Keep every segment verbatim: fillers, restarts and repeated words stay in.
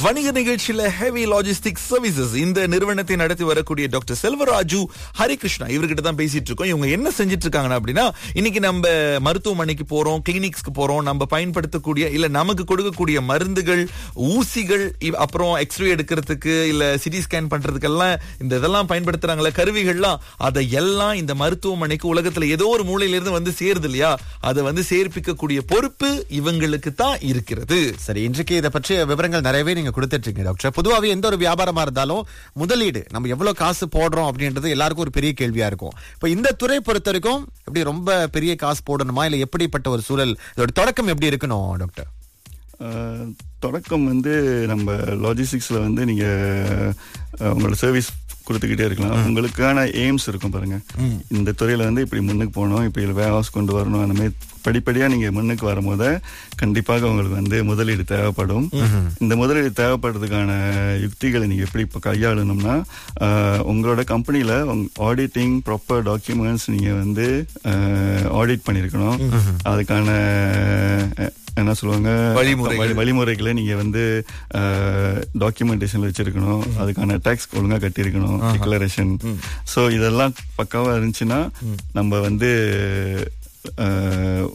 வணிக நிகழ்ச்சியில heavy logistic services இந்த நிறுவனத்தை நடத்தி வரக்கூடிய டாக்டர் செல்வராஜு ஹரிகிருஷ்ணா இவர்கிட்ட தான் பேசிட்டு இருக்கோம். இவங்க என்ன செஞ்சிட்டு இருக்காங்கன்னா அப்படின்னா, இன்னைக்கு நம்ம மருத்துவமனைக்கு போறோம், கிளினிக்ஸ்க்கு போறோம், நம்ம பயன்படுத்தக்கூடிய இல்ல நமக்கு கொடுக்கக்கூடிய மருந்துகள், ஊசிகள், இவ்- அப்புறம் எக்ஸ்ரே எடுக்கிறதுக்கு இல்ல சிடி ஸ்கேன் பண்றதுக்கெல்லாம் இந்த இதெல்லாம் பயன்படுத்துறாங்களே கருவிகள்லாம், அதை எல்லாம் இந்த மருத்துவமனைக்கு உலகத்துல ஏதோ ஒரு மூலையில இருந்து வந்து சேருது இல்லையா, அதை வந்து சேர்ப்பிக்கக்கூடிய பொறுப்பு இவங்களுக்கு தான் இருக்கிறது. சரி, இன்றைக்கு இதை பற்றிய விவரங்கள் நிறையவே நீங்க கொடுத்துட்டு இருக்கீங்க டாக்டர். பொதுவாகவே எந்த ஒரு வியாபாரமா இருந்தாலும் முதலீடு நம்ம எவ்வளவு காசு போடுறோம் அப்படின்றது எல்லாருக்கும் ஒரு பெரிய கேள்வியா இருக்கும். இப்ப இந்த துறை பொறுத்த வரைக்கும் எப்படி ரொம்ப பெரிய காசு போடணுமா, இல்ல எப்படிப்பட்ட ஒரு சூழல், இதோட தொடக்கம் எப்படி இருக்கணும் டாக்டர்? ஆஹ், தொடக்கம் வந்து நம்ம லாஜிஸ்டிக்ஸ்ல வந்து நீங்க ஆஹ், உங்களோட சர்வீஸ் கொடுத்துக்கிட்டே இருக்கலாம். உங்களுக்கான எய்ம்ஸ் இருக்கும் பாருங்க. இந்த துறையில வந்து இப்படி முன்னுக்கு போகணும், இப்படி வேர் ஹவுஸ் கொண்டு வரணும், அந்த மாதிரி படிப்படியா நீங்க முன்னுக்கு வரும்போது கண்டிப்பாக உங்களுக்கு வந்து முதலீடு தேவைப்படும். இந்த முதலீடு தேவைப்படுறதுக்கான யுக்திகளை நீங்க எப்படி இப்ப கையாளணும்னா, ஆஹ், உங்களோட கம்பெனில ஆடிட்டிங் ப்ராப்பர் டாக்குமெண்ட்ஸ் நீங்க வந்து ஆடிட் பண்ணிருக்கணும். அதுக்கான அஹ், என்ன சொல்லுவாங்க, வழிமுறைகள். வழி- வழிமுறைகளை நீங்க வந்து டாக்குமெண்டேஷன்ல வச்சிருக்கணும். அதுக்கான டாக்ஸ் ஒழுங்கா கட்டியிருக்கணும், டிக்ளரேஷன். சோ இதெல்லாம் பக்காவா இருந்துச்சுன்னா நம்ம வந்து அஹ்,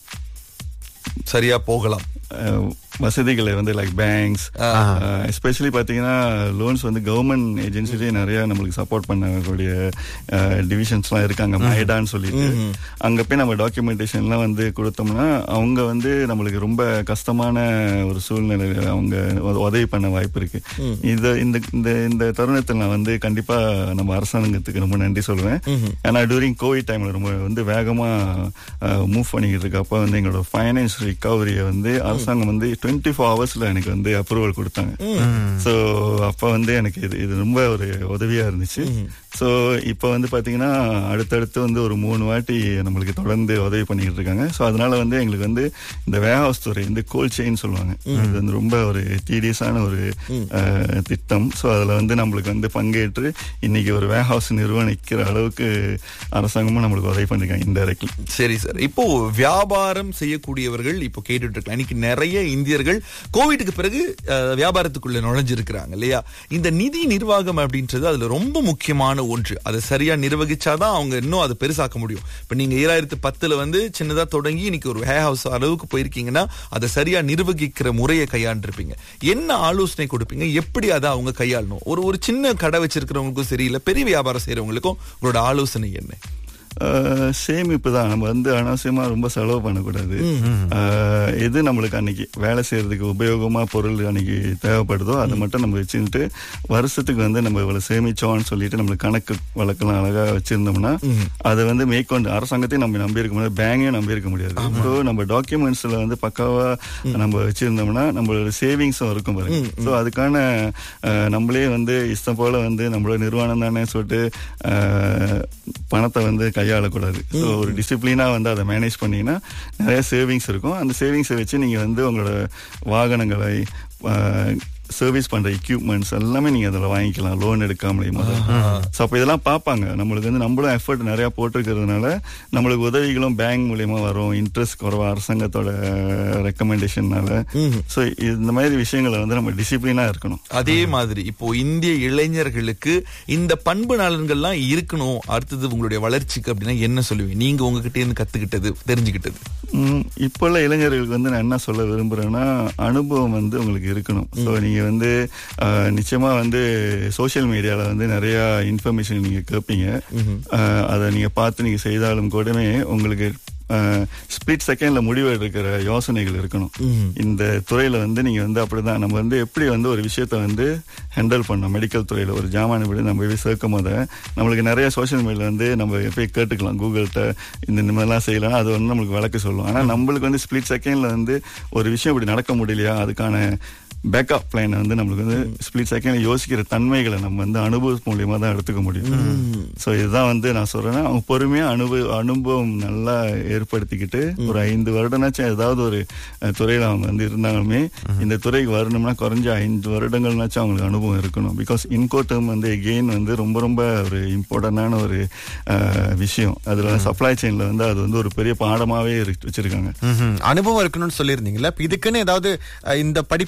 சரியா போகலாம். அஹ், வசதிகளை வந்து லைக் பேங்க்ஸ், எஸ்பெஷலி பாத்தீங்கன்னா லோன்ஸ் வந்து கவர்மெண்ட் ஏஜென்சிலேயே நிறைய நம்மளுக்கு சப்போர்ட் பண்ணக்கூடிய டிவிஷன்ஸ்லாம் இருக்காங்க, மைடான்னு சொல்லிட்டு. அங்க போய் நம்ம டாக்குமெண்டேஷன்லாம் வந்து கொடுத்தோம்னா அவங்க வந்து நம்மளுக்கு ரொம்ப கஷ்டமான ஒரு சூழ்நிலையில அவங்க உத- உதவி பண்ண வாய்ப்பு இருக்கு. இது இந்த இந்த இந்த தருணத்தில் நான் வந்து கண்டிப்பா நம்ம அரசாங்கத்துக்கு ரொம்ப நன்றி சொல்லுவேன். ஏன்னா டூரிங் கோவிட் டைம்ல ரொம்ப வந்து வேகமா மூவ் பண்ணிக்கிட்டு இருக்கப்ப வந்து எங்களோட ஃபைனான்ஸ் ரிகவரியை வந்து அரசாங்கம் வந்து டுவெண்ட்டி ஃபோர் ஹவர்ஸ்ல எனக்கு வந்து அப்ரூவல் கொடுத்தாங்க. ஸோ அப்ப வந்து எனக்கு இது இது ரொம்ப ஒரு உதவியா இருந்துச்சு. ஸோ இப்போ வந்து பாத்தீங்கன்னா அடுத்தடுத்து வந்து ஒரு மூணு வாட்டி நம்மளுக்கு தொடர்ந்து உதவி பண்ணிக்கிட்டு இருக்காங்க. ஸோ அதனால வந்து எங்களுக்கு வந்து இந்த வேர் ஹவுஸ் துறை இந்த கோல்ட் செயின் சொல்லுவாங்க, இது வந்து ரொம்ப ஒரு டீடியஸான ஒரு அஹ், திட்டம். ஸோ அதுல வந்து நம்மளுக்கு வந்து பங்கேற்று இன்னைக்கு ஒரு வேர் ஹவுஸ் நிர்வகிக்கிற அளவுக்கு அரசாங்கமும் நம்மளுக்கு உதவி பண்ணிருக்காங்க இன்டைரக்ட்லி. சரி சார், இப்போ வியாபாரம் செய்யக்கூடியவர்கள் இப்போ கேட்டுட்டு இருக்கலாம். இன்னைக்கு நிறைய இந்தியர்கள் கோவிட்டுக்கு பிறகு அஹ், வியாபாரத்துக்குள்ள நுழைஞ்சிருக்கிறாங்க இல்லையா. இந்த நிதி நிர்வாகம் அப்படின்றது அதுல ரொம்ப முக்கியமான ஒன்று. அதை சரியா நிர்வகிச்சாதான் அவங்க இன்னும் அதை பெருசாக்க முடியும். இப்ப நீங்க ஏழாயிரத்து பத்துல வந்து சின்னதா தொடங்கி இன்னைக்கு ஒரு வேர் ஹவுஸ் அளவுக்கு போயிருக்கீங்கன்னா அதை சரியா நிர்வகிக்கிற முறையை கையாண்டிருப்பீங்க. என்ன ஆலோசனை கொடுப்பீங்க, எப்படி அதை அவங்க கையாளணும்? ஒரு ஒரு சின்ன கடை வச்சிருக்கிறவங்களுக்கும் சரி, இல்ல பெரிய வியாபாரம் செய்யறவங்களுக்கும் உங்களோட ஆலோசனை என்ன? சேமிப்பு தான். நம்ம வந்து அனாவசியமா ரொம்ப செலவு பண்ணக்கூடாது. ஆஹ் எது நம்மளுக்கு அன்னைக்கு வேலை செய்யறதுக்கு உபயோகமா பொருள் அன்னைக்கு தேவைப்படுதோ அதை மட்டும் நம்ம வச்சுக்கிட்டு வருஷத்துக்கு வந்து நம்ம இவ்வளவு சேமிச்சோம்னு சொல்லிட்டு நம்மளுக்கு கணக்கு வழக்கெல்லாம் அழகா வச்சிருந்தோம்னா அதை வந்து மேற்கொண்டு அரசாங்கத்தையும் நம்ம நம்பி இருக்க முடியாது, பேங்கையும் நம்பி இருக்க முடியாது. இப்போ நம்ம டாக்குமெண்ட்ஸ்ல வந்து பக்காவா நம்ம வச்சிருந்தோம்னா நம்மளோட சேவிங்ஸும் இருக்கும் பாருங்க. ஸோ அதுக்கான ஆஹ் நம்மளே வந்து இஷ்டம் போல வந்து நம்மளோட நிறுவனம் தானே சொல்லிட்டு ஆஹ் பணத்தை வந்து கையாளக்கூடாது. ஸோ ஒரு டிசிப்ளினா வந்து அதை மேனேஜ் பண்ணீங்கன்னா நிறைய சேவிங்ஸ் இருக்கும். அந்த சேவிங்ஸை வச்சு நீங்க வந்து உங்களோட வாகனங்களை சர்வீஸ் பண்ற எக்யூப்மெண்ட்ஸ் எல்லாமே நீங்க அதில் வாங்கிக்கலாம், லோன் எடுக்காமலே முதல்ல. ஸோ அப்போ இதெல்லாம் பார்ப்பாங்க. நம்மளுக்கு வந்து நம்மளும் எஃபர்ட் நிறைய போட்டிருக்கிறதுனால நம்மளுக்கு உதவிகளும் பேங்க் மூலியமா வரும், இன்ட்ரெஸ்ட் குறைவா அரசாங்கத்தோட ரெக்கமெண்டேஷன்னால. ஸோ இந்த மாதிரி விஷயங்களை வந்து நம்ம டிசிப்ளினா இருக்கணும். அதே மாதிரி இப்போ இந்திய இளைஞர்களுக்கு இந்த பண்பு நலன்கள்லாம் இருக்கணும் அடுத்தது உங்களுடைய வளர்ச்சிக்கு அப்படின்னா என்ன சொல்லுவீங்க நீங்க உங்ககிட்ட இருந்து கத்துக்கிட்டது, தெரிஞ்சுக்கிட்டது? உம் இப்போ உள்ள இளைஞர்களுக்கு வந்து நான் என்ன சொல்ல விரும்புறேன்னா, அனுபவம் வந்து உங்களுக்கு இருக்கணும். ஸோ நீங்க வந்து ஆஹ், நிச்சயமா வந்து சோசியல் மீடியால வந்து நிறைய இன்ஃபர்மேஷன் நீங்க கேட்பீங்க. ஆஹ், அதை நீங்க பார்த்து நீங்க செய்தாலும் கூடவே உங்களுக்கு ஸ்பிளிட் செகண்ட்ல முடிவு எடுக்கிற யோசனைகள் இருக்கணும். இந்த துறையில வந்து நீங்க வந்து அப்படிதான் நம்ம வந்து எப்படி வந்து ஒரு விஷயத்த வந்து ஹேண்டில் பண்ணோம். மெடிக்கல் துறையில ஒரு ஜாமான விட நம்ம போய் சேர்க்கும் போது நம்மளுக்கு நிறைய சோசியல் மீடியா வந்து நம்ம போய் கேட்டுக்கலாம், கூகுள்கிட்ட இந்த இந்த மாதிரிலாம் செய்யலாம், அது வந்து நம்மளுக்கு விளக்க சொல்லும். ஆனா நம்மளுக்கு வந்து ஸ்பிளிட் செகண்ட்ல வந்து ஒரு விஷயம் இப்படி நடக்க முடியலையா, அதுக்கான பேக்கப் பிளான் வந்து நம்மளுக்கு வந்து ஸ்பிளிட் செகண்ட்ல யோசிக்கிற தன்மைகளை நம்ம வந்து அனுபவம் மூலியமா தான் எடுத்துக்க முடியும். ஸோ இதுதான் வந்து நான் சொல்றேன்னா, அவங்க பொறுமையா அனுபவ அனுபவம் நல்லா ஏற்படுத்திக்கிட்டு ஒரு ஐந்து வருடம்னாச்சும் ஏதாவது ஒரு துறையில அவங்க வந்து இருந்தாலுமே இந்த துறைக்கு வரணும்னா குறைஞ்ச ஐந்து வருடங்கள்னாச்சும் அவங்களுக்கு அனுபவம் இருக்கணும். பிகாஸ் இன்கோட்டம் வந்து எகெயின் வந்து ரொம்ப ரொம்ப ஒரு இம்பார்ட்டன்டான ஒரு விஷயம். அதுல சப்ளை செயின்ல வந்து அது வந்து ஒரு பெரிய பாடமாவே வச்சிருக்காங்க. அனுபவம் இருக்கணும்னு சொல்லியிருந்தீங்களா? இதுக்குன்னு ஏதாவது இந்த படிப்பு படிச்சிருக்க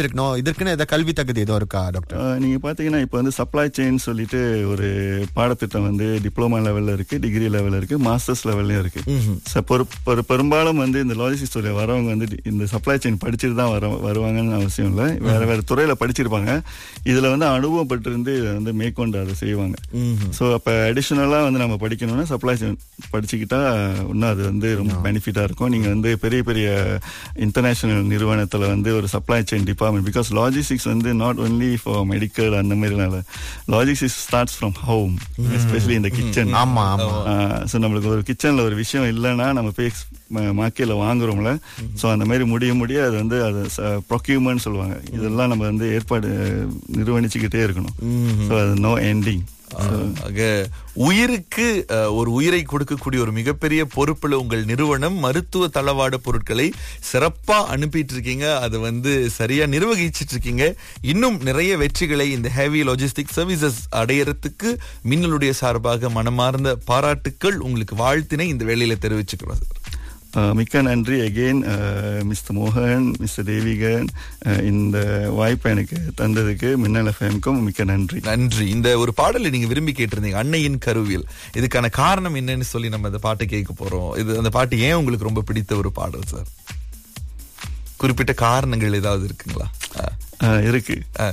தெரிஞ்சிருக்கணும், இதற்குன்னு ஏதாவது கல்வி தகுதி ஏதோ இருக்கா டாக்டர்? ஆஹ் நீங்க பாத்தீங்கன்னா இப்போ வந்து சப்ளை செயின் சொல்லிட்டு ஒரு பாடத்திட்டம் வந்து டிப்ளமா லெவல்ல இருக்கு, டிகிரி லெவல்ல இருக்கு, மாஸ்டர்ஸ் லெவல்லயும் இருக்கு. So, பெரு- பெரு- பெரும்பாலும் வந்து இந்த லாஜிஸ்டிக்ஸ் துறையில வரவங்க வந்து இந்த சப்ளை செயின் படிச்சுட்டு தான் வர வருவாங்கன்னு அவசியம் இல்லை. வேற வேற துறையில படிச்சிருப்பாங்க. இதுல வந்து அனுபவம் பட்டிருந்து இதை வந்து மேற்கொண்டு அதை செய்வாங்க. ஸோ அப்ப அடிஷனலா வந்து நம்ம படிக்கணும்னா சப்ளை செயின் படிச்சுக்கிட்டா இன்னும் அது வந்து ரொம்ப பெனிஃபிட்டா இருக்கும். நீங்க வந்து பெரிய பெரிய இன்டர்நேஷனல் நிறுவனத்துல வந்து ஒரு supply chain department, because logistics வந்து நாட் ஒன்லி ஃபார் மெடிக்கல் அந்த மாதிரினால logistics starts from home, especially இந்த கிச்சன். ஆமா ஆமா. ஸோ நம்மளுக்கு ஒரு கிச்சன்ல ஒரு விஷயம் இல்லைன்னா நம்ம போய் மார்க்கெட்ல வாங்குறோம்ல, ஸோ அந்த மாதிரி முடிய முடிய அது வந்து அது ப்ரொக்யூமெண்ட் சொல்லுவாங்க. இதெல்லாம் நம்ம வந்து ஏற்பாடு நிர்வகிச்சுக்கிட்டே இருக்கணும். ஸோ அது நோ எண்டிங். ஆக உயிருக்கு அஹ், ஒரு உயிரை கொடுக்கக்கூடிய ஒரு மிகப்பெரிய பொறுப்புல உங்கள் நிறுவனம் மருத்துவ தளவாட பொருட்களை சிறப்பா அனுப்பிட்டு இருக்கீங்க. அதை வந்து சரியா நிர்வகிச்சிட்டு இருக்கீங்க. இன்னும் நிறைய வெற்றிகளை இந்த ஹெவி லாஜிஸ்டிக் சர்வீசஸ் அடையறதுக்கு மின்னலுடைய சார்பாக மனமார்ந்த பாராட்டுக்கள், உங்களுக்கு வாழ்த்தினை இந்த வேளையில தெரிவிச்சுக்கிறோம் சார். மிக்க நன்றி அகெயின் மிஸ்டர் மோகன், மிஸ்டர் தேவிகன், இந்த வாய்ப்பை எனக்கு தந்ததுக்கு மின்னல் எஃப்எம்க்கும் மிக்க நன்றி. நன்றி. இந்த ஒரு பாடலை நீங்க விரும்பி கேட்டிருந்தீங்க, அன்னையின் கருவில். இதுக்கான காரணம் என்னன்னு சொல்லி நம்ம அந்த பாட்டை கேட்க போறோம். இது அந்த பாட்டு ஏன் உங்களுக்கு ரொம்ப பிடித்த ஒரு பாடல் சார்? குறிப்பிட்ட காரணங்கள் ஏதாவது இருக்குங்களா? ஆ. ஆஹ் இருக்கு. ஆ.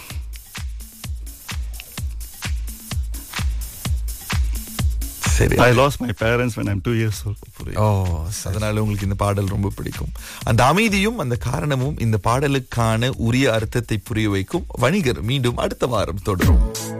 சரி. I lost my parents when I'm two years old. ஓ, அதனால உங்களுக்கு இந்த பாடல் ரொம்ப பிடிக்கும். அந்த அமைதியும் அந்த காரணமும் இந்த பாடலுக்கான உரிய அர்த்தத்தை புரிய வைக்கும். வணிகர் மீண்டும் அடுத்த வாரம் தொடரும்.